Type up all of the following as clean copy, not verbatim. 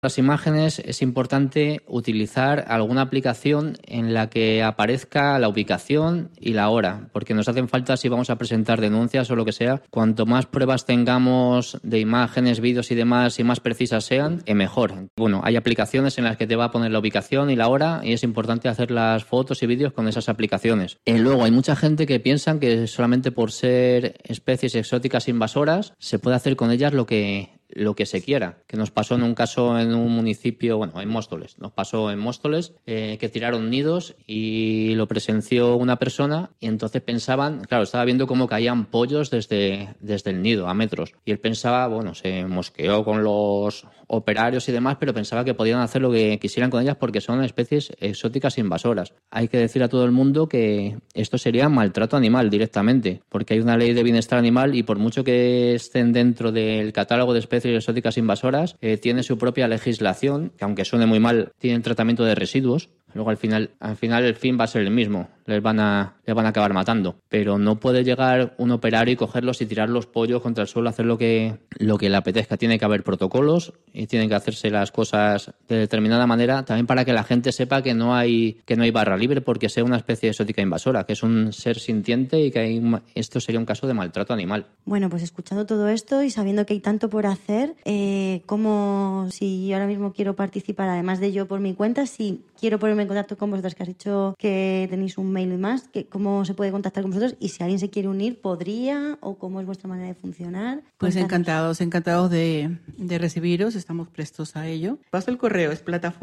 las imágenes es importante utilizar alguna aplicación en la que aparezca la ubicación y la hora, porque nos hacen falta si vamos a presentar denuncias o lo que sea. Cuanto más pruebas tengamos de imágenes, vídeos y demás y más precisas sean, mejor. Bueno, hay aplicaciones en las que te va a poner la ubicación y la hora y es importante hacer las fotos y vídeos con esas aplicaciones. Luego hay mucha gente que piensa que solamente por ser especies exóticas invasoras se puede hacer con ellas lo que se quiera, que nos pasó en un caso en un municipio, bueno, en Móstoles, que tiraron nidos y lo presenció una persona y entonces pensaban, claro, estaba viendo cómo caían pollos desde el nido a metros y él pensaba, bueno, se mosqueó con los operarios y demás, pero pensaba que podían hacer lo que quisieran con ellas porque son especies exóticas invasoras. Hay que decir a todo el mundo que esto sería maltrato animal directamente, porque hay una ley de bienestar animal y por mucho que estén dentro del catálogo de especies exóticas invasoras, tiene su propia legislación, que aunque suene muy mal, tienen tratamiento de residuos. Luego al final el fin va a ser el mismo, les van a acabar matando, pero no puede llegar un operario y cogerlos y tirar los pollos contra el suelo, hacer lo que le apetezca. Tiene que haber protocolos y tienen que hacerse las cosas de determinada manera, también para que la gente sepa que no hay barra libre porque sea una especie exótica invasora, que es un ser sintiente y que esto sería un caso de maltrato animal. Bueno, pues escuchando todo esto y sabiendo que hay tanto por hacer, ¿cómo, si ahora mismo quiero participar, además de yo por mi cuenta, si quiero ponerme en contacto con vosotros, que has dicho que tenéis un mail y más, ¿cómo se puede contactar con vosotros? Y si alguien se quiere unir, ¿podría? ¿O cómo es vuestra manera de funcionar? Pues encantados de recibiros, estamos prestos a ello. Paso el correo, es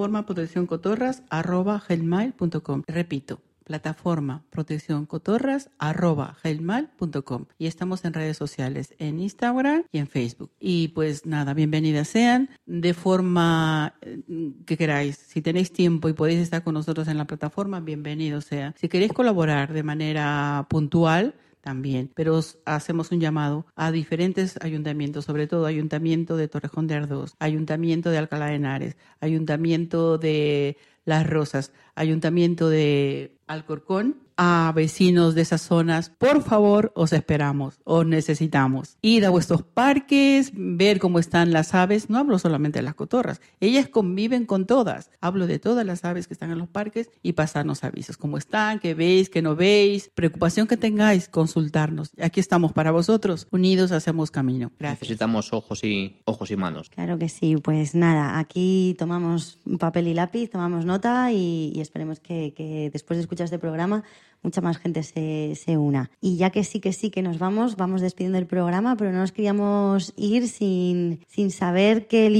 plataformaproteccioncotorras@gmail.com. Repito, plataformaproteccioncotorras@gmail.com. Y estamos en redes sociales, en Instagram y en Facebook. Y pues nada, bienvenidas sean de forma que queráis. Si tenéis tiempo y podéis estar con nosotros en la plataforma, bienvenidos sean. Si queréis colaborar de manera puntual, también, pero os hacemos un llamado a diferentes ayuntamientos, sobre todo Ayuntamiento de Torrejón de Ardoz, Ayuntamiento de Alcalá de Henares, Ayuntamiento de Las Rosas, Ayuntamiento de Alcorcón, a vecinos de esas zonas, por favor, os esperamos, os necesitamos. Ir a vuestros parques, ver cómo están las aves, no hablo solamente de las cotorras, ellas conviven con todas, hablo de todas las aves que están en los parques y pasarnos avisos, cómo están, qué veis, qué no veis, preocupación que tengáis, consultarnos. Aquí estamos para vosotros, unidos hacemos camino. Gracias. Necesitamos ojos y manos. Claro que sí, pues nada, aquí tomamos papel y lápiz, tomamos nota y esperemos que después de escuchar este programa mucha más gente se una. Y ya que sí que nos vamos despidiendo el programa, pero no nos queríamos ir sin saber qué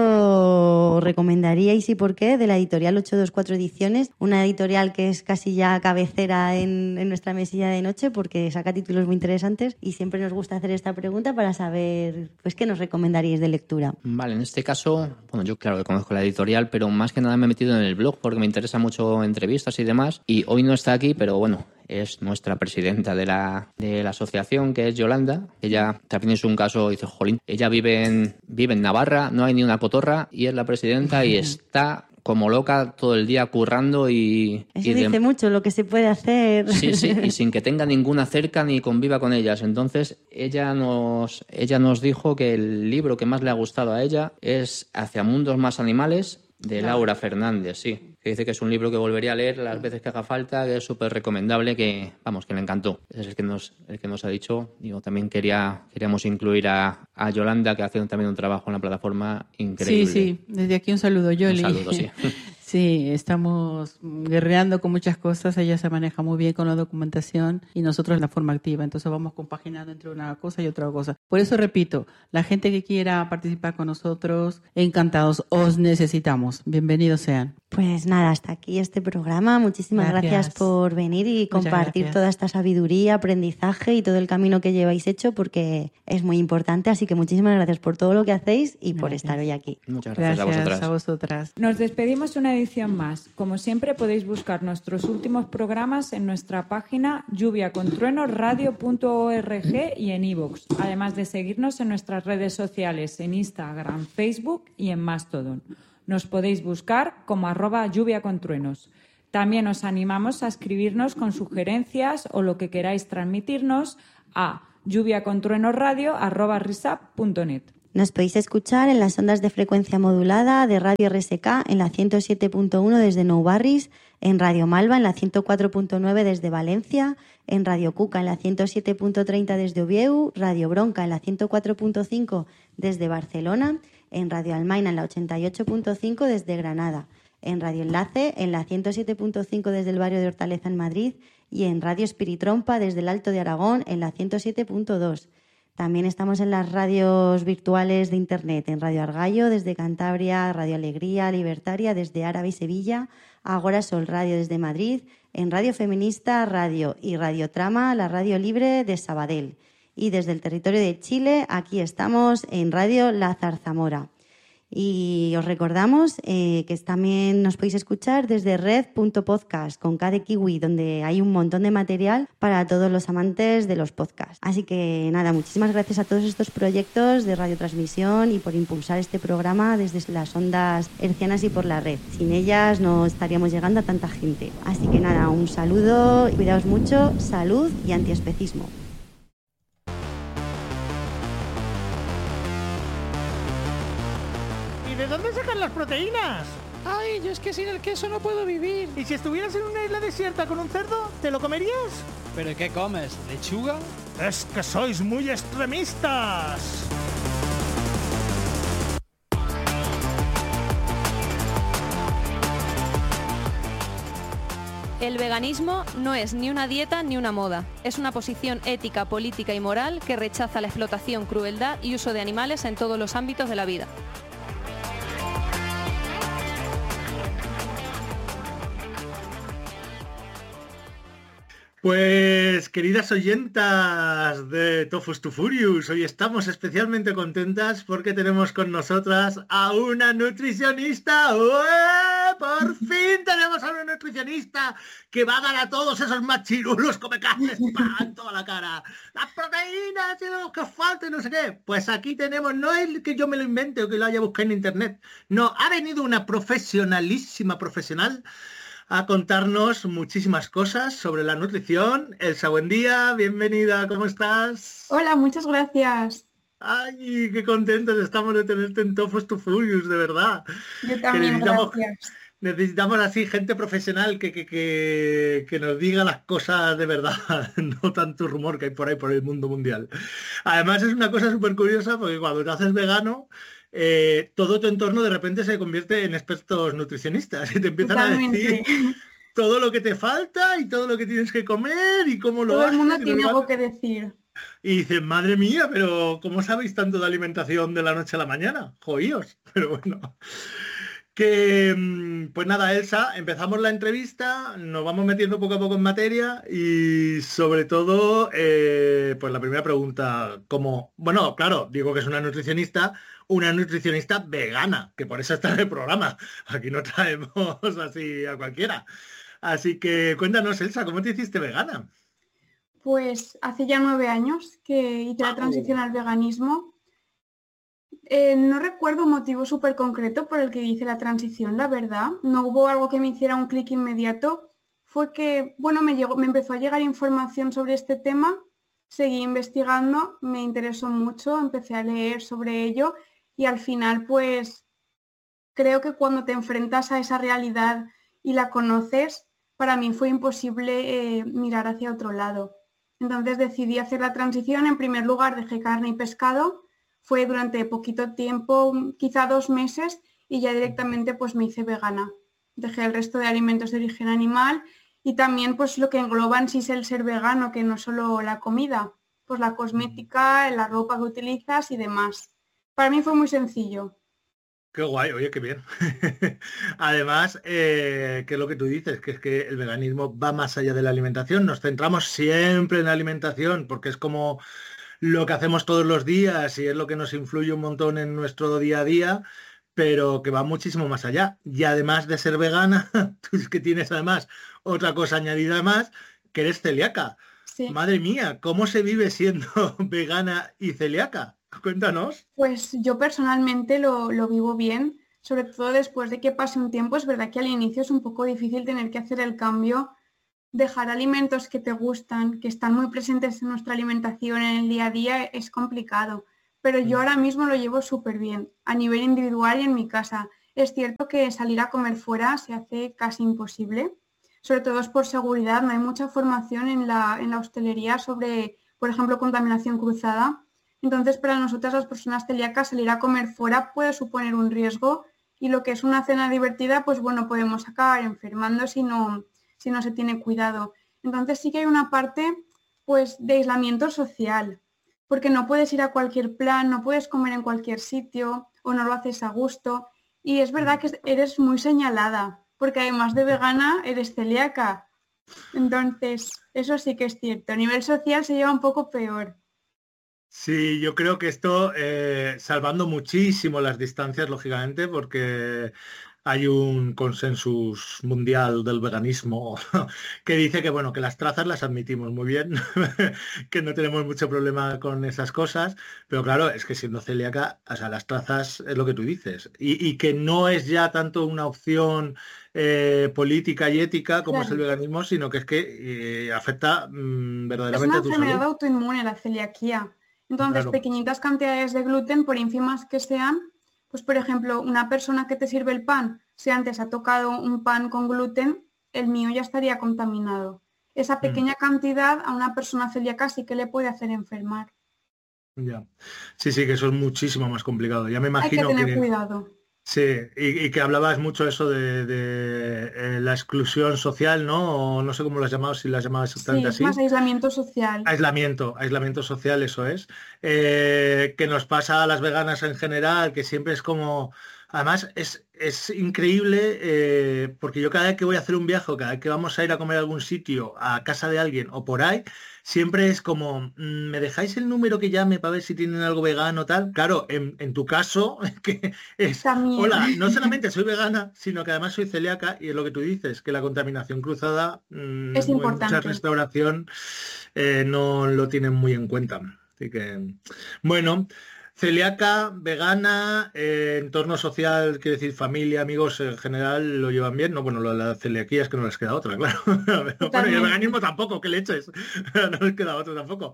libro recomendaríais y por qué, de la editorial 824 Ediciones, una editorial que es casi ya cabecera en nuestra mesilla de noche porque saca títulos muy interesantes y siempre nos gusta hacer esta pregunta para saber pues qué nos recomendaríais de lectura. Vale, en este caso, bueno, yo claro que conozco la editorial, pero más que nada me he metido en el blog porque me interesa mucho entrevistas y demás, y hoy no está aquí, pero bueno, es nuestra presidenta de la asociación, que es Yolanda. Ella también es un caso, dice, jolín, ella vive en Navarra, no hay ni una cotorra y es la presidenta y está como loca todo el día currando y dice mucho lo que se puede hacer. Sí, y sin que tenga ninguna cerca ni conviva con ellas. Entonces ella nos dijo que el libro que más le ha gustado a ella es Hacia mundos más animales, de Laura Fernández, sí. Que dice que es un libro que volvería a leer las veces que haga falta, que es súper recomendable, que le encantó. Ese es el que nos ha dicho. Digo, también queríamos incluir a Yolanda, que hace también un trabajo en la plataforma increíble. Sí, desde aquí un saludo, Yoli. Un saludo, sí. Sí, estamos guerreando con muchas cosas, ella se maneja muy bien con la documentación y nosotros en la forma activa, entonces vamos compaginando entre una cosa y otra cosa. Por eso repito, la gente que quiera participar con nosotros, encantados, os necesitamos, bienvenidos sean. Pues nada, hasta aquí este programa. Muchísimas gracias por venir y compartir toda esta sabiduría, aprendizaje y todo el camino que lleváis hecho, porque es muy importante. Así que muchísimas gracias por todo lo que hacéis y por estar hoy aquí. Muchas gracias a vosotras. Nos despedimos una edición más. Como siempre, podéis buscar nuestros últimos programas en nuestra página lluviacontruenosradio.org y en iVoox, además de seguirnos en nuestras redes sociales en Instagram, Facebook y en Mastodon. Nos podéis buscar como @lluviacontruenos. También os animamos a escribirnos con sugerencias o lo que queráis transmitirnos a lluviacontruenosradio@risap.net. Nos podéis escuchar en las ondas de frecuencia modulada de Radio RSK en la 107.1 desde Nou Barris, en Radio Malva en la 104.9 desde Valencia, en Radio Cuca en la 107.30 desde Oviedo, Radio Bronca en la 104.5 desde Barcelona, en Radio Almaina en la 88.5 desde Granada, en Radio Enlace en la 107.5 desde el barrio de Hortaleza en Madrid y en Radio Espiritrompa desde el Alto de Aragón en la 107.2. También estamos en las radios virtuales de Internet, en Radio Argallo desde Cantabria, Radio Alegría Libertaria desde Árabe y Sevilla, Agora Sol Radio desde Madrid, en Radio Feminista Radio y Radio Trama, la radio libre de Sabadell. Y desde el territorio de Chile, aquí estamos en Radio La Zarzamora. Y os recordamos que también nos podéis escuchar desde red.podcast con K de Kiwi, donde hay un montón de material para todos los amantes de los podcasts. Así que nada, muchísimas gracias a todos estos proyectos de radiotransmisión y por impulsar este programa desde las ondas hercianas y por la red. Sin ellas no estaríamos llegando a tanta gente. Así que nada, un saludo, cuidaos mucho, salud y antiespecismo. ¿De dónde sacan las proteínas? Ay, yo es que sin el queso no puedo vivir. ¿Y si estuvieras en una isla desierta con un cerdo, te lo comerías? ¿Pero qué comes? ¿Lechuga? Es que sois muy extremistas. El veganismo no es ni una dieta ni una moda. Es una posición ética, política y moral que rechaza la explotación, crueldad y uso de animales en todos los ámbitos de la vida. Pues, queridas oyentas de Tofus to Furious, hoy estamos especialmente contentas porque tenemos con nosotras a una nutricionista. ¡Ué! ¡Por fin tenemos a una nutricionista que va a dar a todos esos machirulos come carne en toda la cara! ¡Las proteínas y lo que falta y no sé qué! Pues aquí tenemos, no es que yo me lo invente o que lo haya buscado en internet, no, ha venido una profesional a contarnos muchísimas cosas sobre la nutrición. Elsa, buen día, bienvenida, ¿cómo estás? Hola, muchas gracias. Ay, qué contentos estamos de tenerte en Tofus to Furious, de verdad. Yo también, gracias. Necesitamos así gente profesional que nos diga las cosas de verdad, no tanto rumor que hay por ahí por el mundo mundial. Además es una cosa súper curiosa porque cuando te haces vegano, todo tu entorno de repente se convierte en expertos nutricionistas y te empiezan Totalmente. a decir todo lo que te falta y todo lo que tienes que comer y cómo lo Todo haces. el mundo tiene algo que decir. Y dices, madre mía, pero ¿cómo sabéis tanto de alimentación de la noche a la mañana? Jodíos, pero bueno. Pues nada, Elsa, empezamos la entrevista, nos vamos metiendo poco a poco en materia y sobre todo, pues la primera pregunta, bueno, claro, digo que es una nutricionista vegana, que por eso está en el programa. Aquí no traemos así a cualquiera. Así que cuéntanos, Elsa, ¿cómo te hiciste vegana? Pues hace ya 9 años que hice la transición al veganismo. No recuerdo un motivo súper concreto por el que hice la transición, la verdad. No hubo algo que me hiciera un clic inmediato. Fue que, bueno, me empezó a llegar información sobre este tema, seguí investigando, me interesó mucho, empecé a leer sobre ello y al final, pues, creo que cuando te enfrentas a esa realidad y la conoces, para mí fue imposible mirar hacia otro lado. Entonces decidí hacer la transición. En primer lugar, dejé carne y pescado. Fue durante poquito tiempo, quizá 2 meses, y ya directamente pues me hice vegana. Dejé el resto de alimentos de origen animal y también pues lo que engloba en sí es el ser vegano, que no solo la comida, pues la cosmética, la ropa que utilizas y demás. Para mí fue muy sencillo. Qué guay, oye, qué bien. Además, que es lo que tú dices, que es que el veganismo va más allá de la alimentación. Nos centramos siempre en la alimentación porque es como lo que hacemos todos los días y es lo que nos influye un montón en nuestro día a día, pero que va muchísimo más allá. Y además de ser vegana, tú es que tienes además otra cosa añadida más, que eres celíaca. Sí. Madre mía, ¿cómo se vive siendo vegana y celíaca? Cuéntanos. Pues yo personalmente lo vivo bien, sobre todo después de que pase un tiempo. Es verdad que al inicio es un poco difícil tener que hacer el cambio, dejar alimentos que te gustan, que están muy presentes en nuestra alimentación en el día a día, es complicado. pero yo ahora mismo lo llevo súper bien, a nivel individual y en mi casa. Es cierto que salir a comer fuera se hace casi imposible, sobre todo es por seguridad, no hay mucha formación en la hostelería sobre, por ejemplo, contaminación cruzada. Entonces, para nosotras las personas celíacas, salir a comer fuera puede suponer un riesgo y lo que es una cena divertida, pues bueno, podemos acabar enfermando si no se tiene cuidado. Entonces sí que hay una parte pues de aislamiento social, porque no puedes ir a cualquier plan, no puedes comer en cualquier sitio o no lo haces a gusto. Y es verdad que eres muy señalada, porque además de vegana eres celíaca. Entonces, eso sí que es cierto. A nivel social se lleva un poco peor. Sí, yo creo que esto, salvando muchísimo las distancias, lógicamente, porque hay un consensus mundial del veganismo que dice que, bueno, que las trazas las admitimos muy bien, que no tenemos mucho problema con esas cosas, pero claro, es que siendo celíaca, o sea, las trazas es lo que tú dices, y que no es ya tanto una opción política y ética como es el veganismo, sino que es que afecta verdaderamente a tu salud. Es una enfermedad autoinmune, la celiaquía. Entonces, Claro. pequeñitas cantidades de gluten, por ínfimas que sean, pues por ejemplo, una persona que te sirve el pan, si antes ha tocado un pan con gluten, el mío ya estaría contaminado. Esa pequeña cantidad a una persona celíaca sí que le puede hacer enfermar. Ya. Sí, sí, que eso es muchísimo más complicado. Ya me Hay que imagino tener cuidado. Sí, y que hablabas mucho eso de la exclusión social, ¿no? O no sé cómo lo has llamado, si lo has llamado Sí, exactamente es así. más aislamiento social. Aislamiento social, eso es. Que nos pasa a las veganas en general, que siempre es como... Además, es increíble porque yo cada vez que voy a hacer un viaje, o cada vez que vamos a ir a comer a algún sitio, a casa de alguien o por ahí, siempre es como, ¿me dejáis el número que llame para ver si tienen algo vegano tal? Claro, en tu caso, que es, También. hola, no solamente soy vegana, sino que además soy celíaca y es lo que tú dices, que la contaminación cruzada Es en mucha importante. restauración no lo tienen muy en cuenta. Así que, bueno, celíaca, vegana, entorno social, quiere decir familia, amigos en general lo llevan bien. No, bueno, lo de la celiaquía es que no les queda otra, claro. Pero, bueno, y el veganismo tampoco, ¿qué leches? No les queda otra tampoco.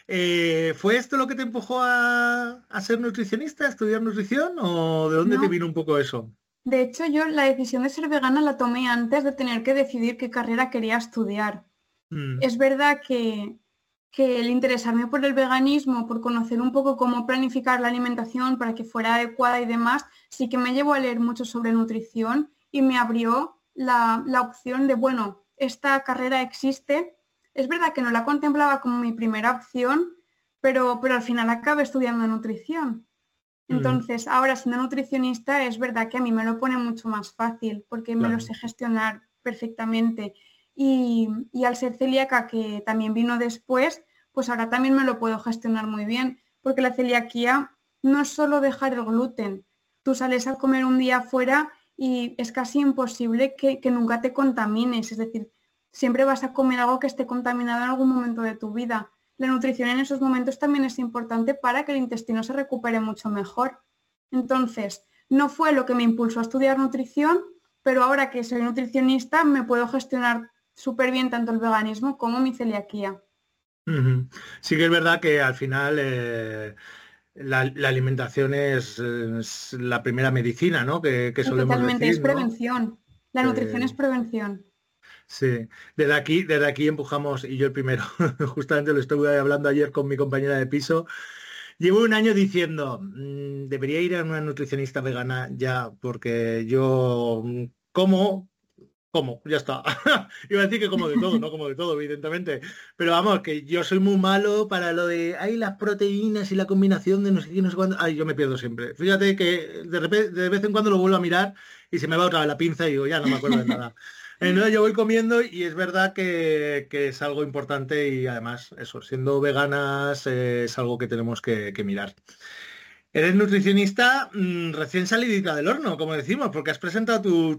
¿Fue esto lo que te empujó a ser nutricionista, a estudiar nutrición? ¿O de dónde te No. vino un poco eso? De hecho, yo la decisión de ser vegana la tomé antes de tener que decidir qué carrera quería estudiar. Es verdad que el interesarme por el veganismo, por conocer un poco cómo planificar la alimentación para que fuera adecuada y demás, sí que me llevó a leer mucho sobre nutrición y me abrió la opción de, bueno, esta carrera existe. Es verdad que no la contemplaba como mi primera opción, pero al final acabé estudiando nutrición. Entonces, ahora siendo nutricionista, es verdad que a mí me lo pone mucho más fácil porque me lo sé gestionar perfectamente. Y al ser celíaca, que también vino después, pues ahora también me lo puedo gestionar muy bien, porque la celiaquía no es solo dejar el gluten. Tú sales a comer un día afuera y es casi imposible que nunca te contamines, es decir, siempre vas a comer algo que esté contaminado en algún momento de tu vida. La nutrición en esos momentos también es importante para que el intestino se recupere mucho mejor. Entonces, no fue lo que me impulsó a estudiar nutrición, pero ahora que soy nutricionista me puedo gestionar súper bien tanto el veganismo como mi celiaquía. Sí que es verdad que al final la alimentación es la primera medicina, ¿no? Que solemos Totalmente, decir, es ¿no? prevención. La nutrición es prevención. Sí, desde aquí empujamos, y yo el primero, justamente lo estuve hablando ayer con mi compañera de piso. Llevo un año diciendo, debería ir a una nutricionista vegana ya, porque yo como, ya está. Iba a decir que como de todo, no como de todo, evidentemente. Pero vamos, que yo soy muy malo para lo de, ay, las proteínas y la combinación de no sé qué, no sé cuándo. Ay, yo me pierdo siempre. Fíjate que de vez en cuando lo vuelvo a mirar y se me va otra vez la pinza y digo, ya no me acuerdo de nada. Entonces yo voy comiendo y es verdad que es algo importante y además eso, siendo veganas es algo que tenemos que mirar. Eres nutricionista recién salidita del horno, como decimos, porque has presentado tu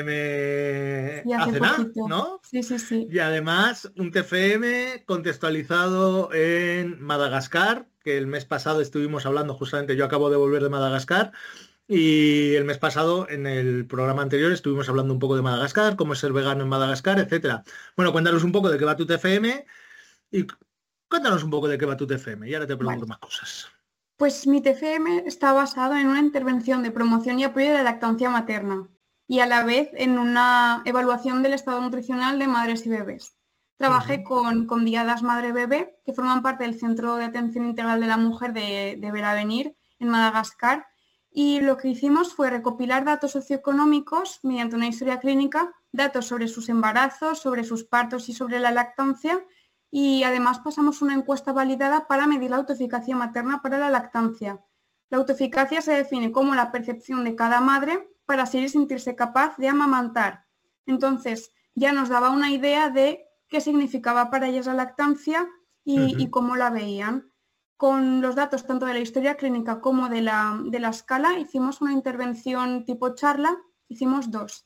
TFM Y hace hace nada, poquito. ¿no? Sí. Y además un TFM contextualizado en Madagascar, que el mes pasado estuvimos hablando justamente, yo acabo de volver de Madagascar, y el mes pasado en el programa anterior estuvimos hablando un poco de Madagascar, cómo es ser vegano en Madagascar, etcétera. Bueno, cuéntanos un poco de qué va tu TFM y cuéntanos un poco de qué va tu TFM y ahora te pregunto Vale. más cosas. Pues mi TFM está basado en una intervención de promoción y apoyo de la lactancia materna y a la vez en una evaluación del estado nutricional de madres y bebés. Trabajé con Diadas Madre-Bebé, que forman parte del Centro de Atención Integral de la Mujer de Belavenir, en Madagascar, y lo que hicimos fue recopilar datos socioeconómicos mediante una historia clínica, datos sobre sus embarazos, sobre sus partos y sobre la lactancia, y además pasamos una encuesta validada para medir la autoeficacia materna para la lactancia. La autoeficacia se define como la percepción de cada madre para así sentirse capaz de amamantar. Entonces, ya nos daba una idea de qué significaba para ellas la lactancia y cómo la veían. Con los datos tanto de la historia clínica como de la escala, hicimos una intervención tipo charla, hicimos 2,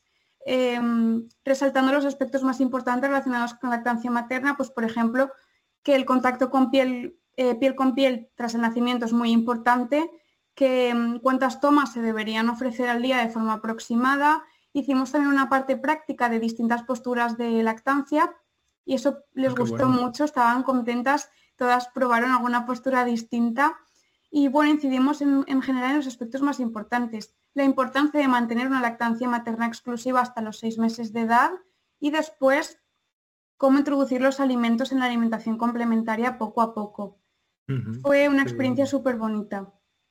resaltando los aspectos más importantes relacionados con la lactancia materna, pues por ejemplo, que el contacto con piel con piel tras el nacimiento es muy importante, que cuántas tomas se deberían ofrecer al día de forma aproximada. Hicimos también una parte práctica de distintas posturas de lactancia y eso les gustó mucho, estaban contentas, todas probaron alguna postura distinta y bueno, incidimos en general en los aspectos más importantes. La importancia de mantener una lactancia materna exclusiva hasta los 6 meses de edad y después cómo introducir los alimentos en la alimentación complementaria poco a poco. Fue una experiencia súper bonita.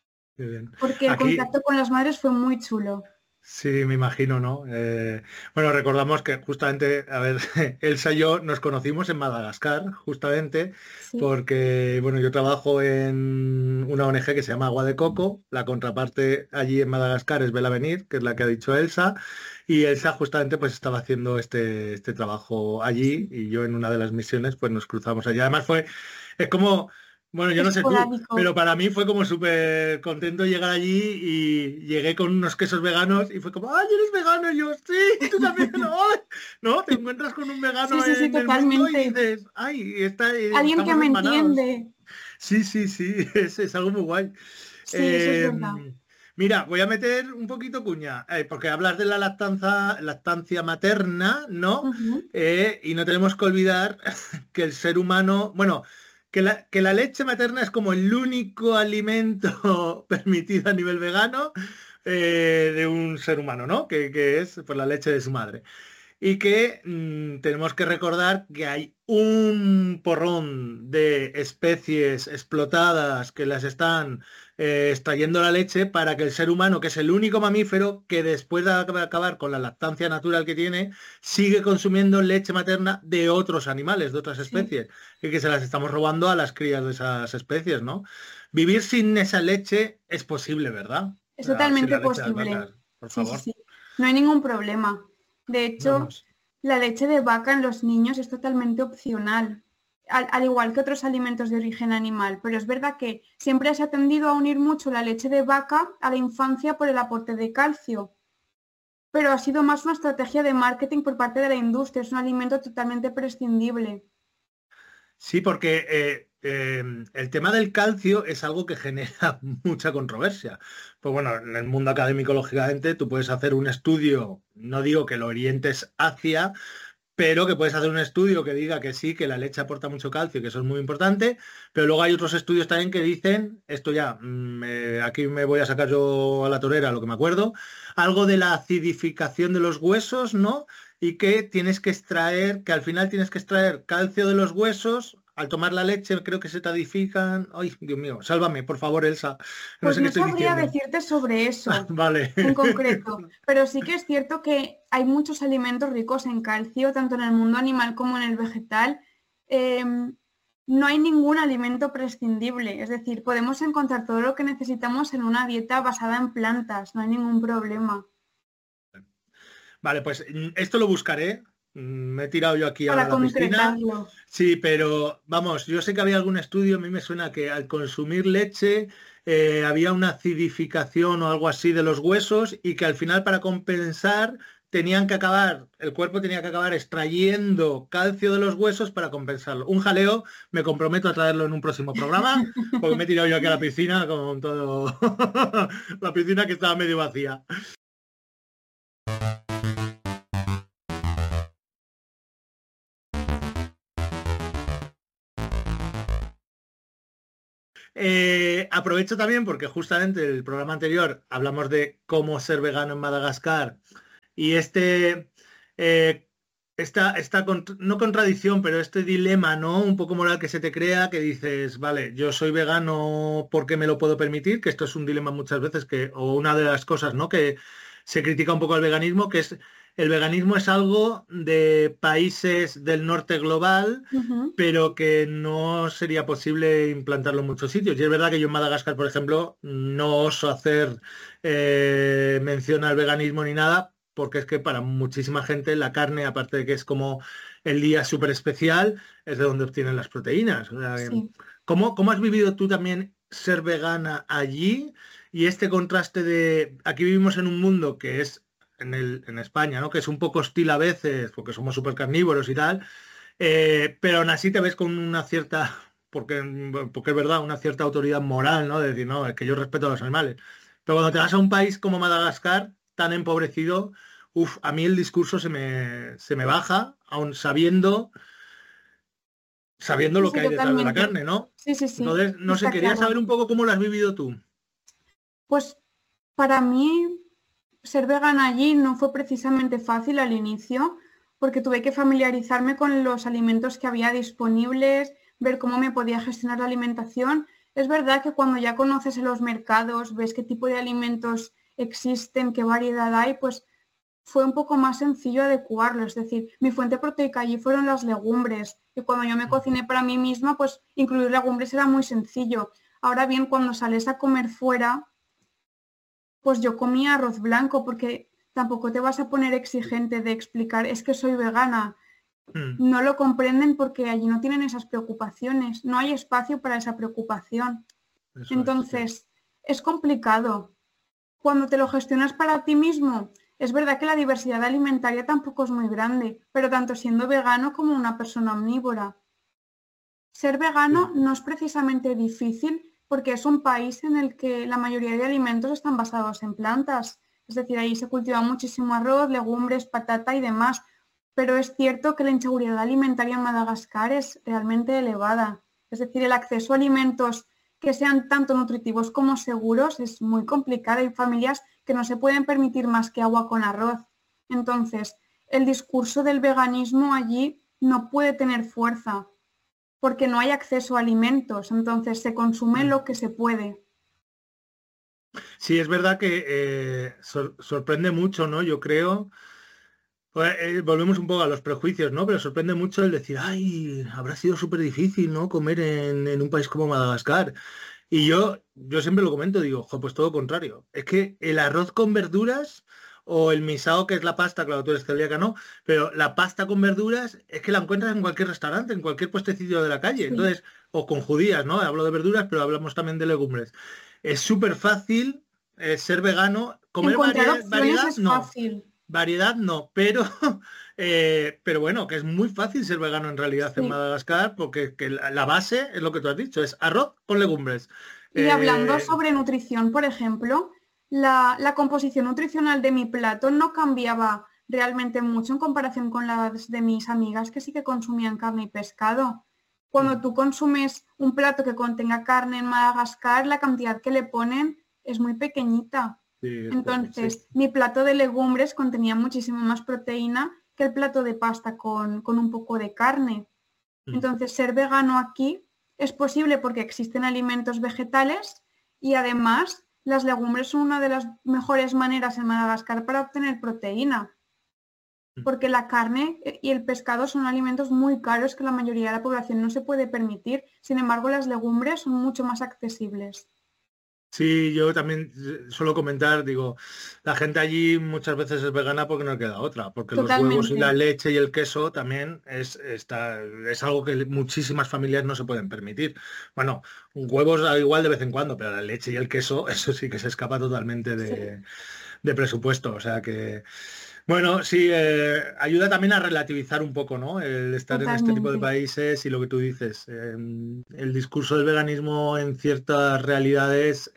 Porque el contacto con las madres fue muy chulo. Sí, me imagino, ¿no? Bueno, recordamos que justamente, a ver, Elsa y yo nos conocimos en Madagascar, justamente, porque, bueno, yo trabajo en una ONG que se llama Agua de Coco, la contraparte allí en Madagascar es Belavenir, que es la que ha dicho Elsa, y Elsa justamente pues estaba haciendo este trabajo allí, y yo en una de las misiones pues nos cruzamos allí. Además es como... Bueno, yo no sé tú, pero para mí fue como súper contento llegar allí y llegué con unos quesos veganos y fue como, ¡ay, eres vegano! Y yo, sí, tú también, ¿no? Te encuentras con un vegano en el mundo y dices, ¡ay! Alguien que me entiende. Sí, es algo muy guay. Sí, eso es verdad. Mira, voy a meter un poquito cuña, porque hablas de la lactancia materna, ¿no? Y no tenemos que olvidar que el ser humano, bueno... Que la leche materna es como el único alimento permitido a nivel vegano de un ser humano, ¿no? Que es pues, la leche de su madre. Y que tenemos que recordar que hay un porrón de especies explotadas que las están extrayendo la leche para que el ser humano, que es el único mamífero que después de acabar con la lactancia natural que tiene, sigue consumiendo leche materna de otros animales, de otras especies, y que se las estamos robando a las crías de esas especies, ¿no? Vivir sin esa leche es posible, ¿verdad? Es totalmente posible. Por favor. Sí. No hay ningún problema. De hecho, la leche de vaca en los niños es totalmente opcional, al igual que otros alimentos de origen animal, pero es verdad que siempre se ha tendido a unir mucho la leche de vaca a la infancia por el aporte de calcio, pero ha sido más una estrategia de marketing por parte de la industria, es un alimento totalmente prescindible. Sí, porque el tema del calcio es algo que genera mucha controversia. Pues bueno, en el mundo académico, lógicamente, tú puedes hacer un estudio, no digo que lo orientes hacia, pero que puedes hacer un estudio que diga que sí, que la leche aporta mucho calcio, que eso es muy importante, pero luego hay otros estudios también que dicen, esto ya, aquí me voy a sacar yo a la torera lo que me acuerdo, algo de la acidificación de los huesos, ¿no? Y que tienes que extraer, que al final tienes que extraer calcio de los huesos. Al tomar la leche creo que se te adifican. Ay, Dios mío, sálvame, por favor, Elsa. Pues no sabría decirte sobre eso vale. En concreto, pero sí que es cierto que hay muchos alimentos ricos en calcio, tanto en el mundo animal como en el vegetal. No hay ningún alimento prescindible, es decir, podemos encontrar todo lo que necesitamos en una dieta basada en plantas, no hay ningún problema. Vale, pues esto lo buscaré. Me he tirado yo aquí para a la piscina. Sí, pero vamos, yo sé que había algún estudio, a mí me suena que al consumir leche había una acidificación o algo así de los huesos y que al final para compensar el cuerpo tenía que acabar extrayendo calcio de los huesos para compensarlo. Un jaleo, me comprometo a traerlo en un próximo programa, porque me he tirado yo aquí a la piscina con todo, la piscina que estaba medio vacía. Aprovecho también porque justamente el programa anterior hablamos de cómo ser vegano en Madagascar y no contradicción, pero este dilema, ¿no? Un poco moral que se te crea, que dices, vale, yo soy vegano porque me lo puedo permitir, que esto es un dilema muchas veces, o una de las cosas, ¿no? Que se critica un poco al veganismo, que es el veganismo es algo de países del norte global, pero que no sería posible implantarlo en muchos sitios. Y es verdad que yo en Madagascar, por ejemplo, no oso hacer mención al veganismo ni nada, porque es que para muchísima gente la carne, aparte de que es como el día súper especial, es de donde obtienen las proteínas. O sea, Sí. ¿cómo has vivido tú también ser vegana allí? Y este contraste de, aquí vivimos en un mundo que es en España, ¿no? Que es un poco hostil a veces, porque somos súper carnívoros y tal, pero aún así te ves con una cierta, porque es verdad, una cierta autoridad moral, ¿no? De decir, no, es que yo respeto a los animales. Pero cuando te vas a un país como Madagascar, tan empobrecido, a mí el discurso se me baja, aun sabiendo Sí, lo sí, que hay detrás de la totalmente. carne, ¿no? Sí, sí, sí, Entonces, no sé, está quería claro. saber un poco cómo lo has vivido tú. Pues para mí ser vegana allí no fue precisamente fácil al inicio, porque tuve que familiarizarme con los alimentos que había disponibles, ver cómo me podía gestionar la alimentación. Es verdad que cuando ya conoces en los mercados, ves qué tipo de alimentos existen, qué variedad hay, pues fue un poco más sencillo adecuarlo. Es decir, mi fuente proteica allí fueron las legumbres, y cuando yo me cociné para mí misma, pues incluir legumbres era muy sencillo. Ahora bien, cuando sales a comer fuera, pues yo comía arroz blanco porque tampoco te vas a poner exigente de explicar, es que soy vegana. No lo comprenden porque allí no tienen esas preocupaciones, no hay espacio para esa preocupación. Eso Entonces, es complicado. Cuando te lo gestionas para ti mismo, es verdad que la diversidad alimentaria tampoco es muy grande, pero tanto siendo vegano como una persona omnívora. Ser vegano no es precisamente difícil porque es un país en el que la mayoría de alimentos están basados en plantas. Es decir, ahí se cultiva muchísimo arroz, legumbres, patata y demás. Pero es cierto que la inseguridad alimentaria en Madagascar es realmente elevada. Es decir, el acceso a alimentos que sean tanto nutritivos como seguros es muy complicado. Hay familias que no se pueden permitir más que agua con arroz. Entonces, el discurso del veganismo allí no puede tener fuerza porque no hay acceso a alimentos, entonces se consume lo que se puede. Sí, es verdad que sorprende mucho, ¿no? Yo creo, pues, volvemos un poco a los prejuicios, ¿no? Pero sorprende mucho el decir, ay, habrá sido súper difícil, ¿no? Comer en un país como Madagascar. Y yo siempre lo comento, digo, "Jo, pues todo contrario. Es que el arroz con verduras o el misao, que es la pasta, claro, tú eres celíaca, ¿no? Pero la pasta con verduras es que la encuentras en cualquier restaurante, en cualquier puestecillo de la calle. Sí. Entonces, o con judías, ¿no? Hablo de verduras, pero hablamos también de legumbres. Es súper fácil ser vegano. Comer Encontrar opciones variedad, es no. fácil. Variedad no, pero, pero bueno, que es muy fácil ser vegano en realidad en Sí. Madagascar, porque que la base es lo que tú has dicho, es arroz con legumbres. Y hablando sobre nutrición, por ejemplo, la composición nutricional de mi plato no cambiaba realmente mucho en comparación con las de mis amigas que sí que consumían carne y pescado. Cuando tú consumes un plato que contenga carne en Madagascar, la cantidad que le ponen es muy pequeñita. Sí, Entonces, mi plato de legumbres contenía muchísimo más proteína que el plato de pasta con un poco de carne. Entonces, ser vegano aquí es posible porque existen alimentos vegetales y además las legumbres son una de las mejores maneras en Madagascar para obtener proteína. Porque la carne y el pescado son alimentos muy caros que la mayoría de la población no se puede permitir. Sin embargo, las legumbres son mucho más accesibles. Sí, yo también suelo comentar, digo, la gente allí muchas veces es vegana porque no queda otra, porque los huevos y la Totalmente. leche y el queso también es algo que muchísimas familias no se pueden permitir. Bueno, huevos igual de vez en cuando, pero la leche y el queso, eso sí que se escapa totalmente Sí, de presupuesto. O sea que, bueno, sí, ayuda también a relativizar un poco, ¿no? El estar en este tipo de totalmente. países y lo que tú dices. El discurso del veganismo en ciertas realidades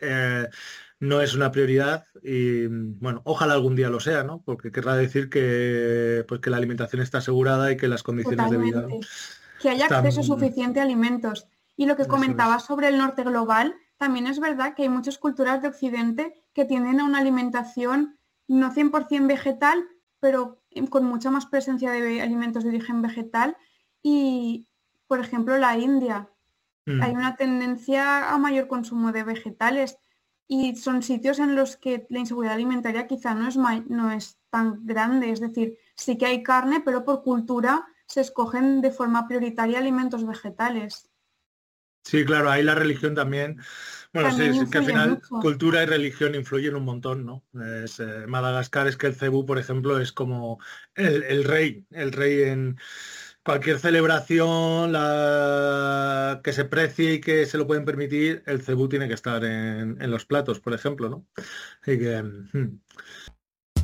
no es una prioridad y, bueno, ojalá algún día lo sea, ¿no? Porque querrá decir que, pues, que la alimentación está asegurada y que las condiciones de vida Totalmente. Que haya acceso están... suficiente a alimentos. Y lo que Eso comentaba es. sobre el norte global, también es verdad que hay muchas culturas de Occidente que tienen una alimentación no 100% vegetal, pero con mucha más presencia de alimentos de origen vegetal. Y, por ejemplo, la India, hay Mm. una tendencia a mayor consumo de vegetales y son sitios en los que la inseguridad alimentaria quizá no es tan grande. Es decir, sí que hay carne, pero por cultura se escogen de forma prioritaria alimentos vegetales. Sí, claro, ahí la religión también. Bueno, sí, También sí, que al influye final mucho. cultura y religión influyen un montón, ¿no? Madagascar es que el cebú, por ejemplo, es como el rey en cualquier celebración que se precie y que se lo pueden permitir, el cebú tiene que estar en los platos, por ejemplo, ¿no? Así que,